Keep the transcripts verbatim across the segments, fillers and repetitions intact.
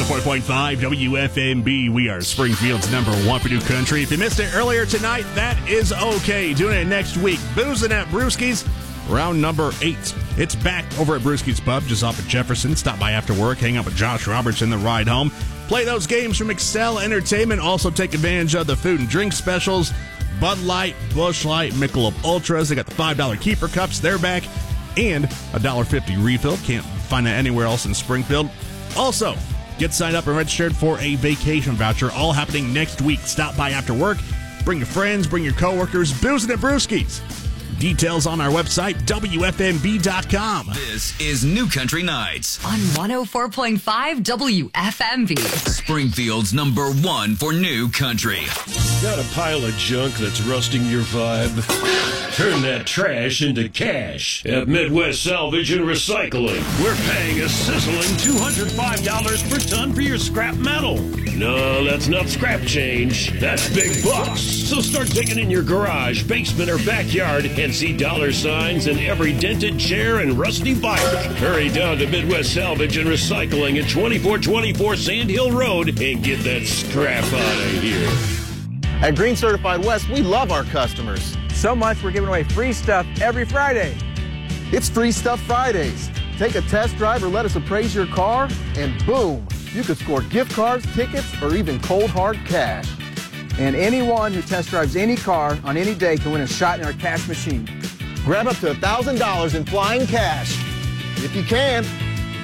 four point five W F M B. We are Springfield's number one for new country. If you missed it earlier tonight, that is okay. Doing it next week. Boozing at Brewski's, round number eight. It's back over at Brewski's Pub, just off of Jefferson. Stop by after work, hang out with Josh Roberts in the ride home. Play those games from Excel Entertainment. Also take advantage of the food and drink specials. Bud Light, Busch Light, Michelob Ultras. They got the five dollar keeper cups. They're back. And a one dollar fifty refill. Can't find that anywhere else in Springfield. Also, get signed up and registered for a vacation voucher. All happening next week. Stop by after work. Bring your friends. Bring your coworkers. Boozing at Brewski's. Details on our website, W F M B dot com. This is New Country Nights on one oh four point five W F M B. Springfield's number one for new country. Got a pile of junk that's rusting your vibe? Turn that trash into cash at Midwest Salvage and Recycling. We're paying a sizzling two hundred five dollars per ton for your scrap metal. No, that's not scrap change. That's big bucks. So start digging in your garage, basement, or backyard and see dollar signs in every dented chair and rusty bike. Hurry down to Midwest Salvage and Recycling at twenty-four twenty-four Sand Hill Road and get that scrap out of here. At Green Certified West, we love our customers. So much we're giving away free stuff every Friday. It's Free Stuff Fridays. Take a test drive or let us appraise your car, and boom, you could score gift cards, tickets, or even cold hard cash. And anyone who test drives any car on any day can win a shot in our cash machine. Grab up to one thousand dollars in flying cash, if you can.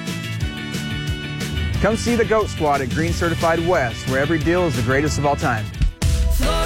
Come see the Goat Squad at Green Certified West, where every deal is the greatest of all time.